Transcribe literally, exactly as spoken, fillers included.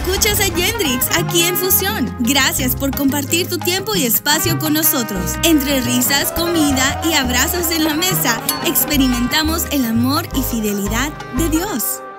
Escuchas a Yendrix aquí en Fusión. Gracias por compartir tu tiempo y espacio con nosotros. Entre risas, comida y abrazos en la mesa, experimentamos el amor y fidelidad de Dios.